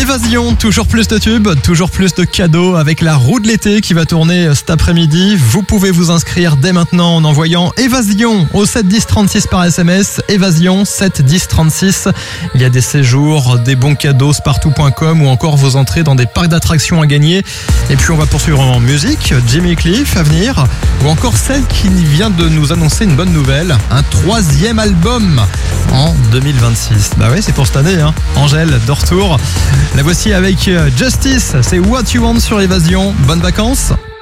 Évasion, toujours plus de tubes, toujours plus de cadeaux avec la roue de l'été qui va tourner cet après-midi. Vous pouvez vous inscrire dès maintenant en envoyant Évasion au 7 10 36 par SMS. Évasion 7 10 36. Il y a des séjours, des bons cadeaux spartou.com ou encore vos entrées dans des parcs d'attractions à gagner. Et puis on va poursuivre en musique. Jimmy Cliff à venir ou encore celle qui vient de nous annoncer une bonne nouvelle, un 3e album en 2026. Bah ouais, c'est pour cette année, hein. Angèle de retour. La voici avec Justice, c'est What You Want sur Évasion. Bonnes vacances.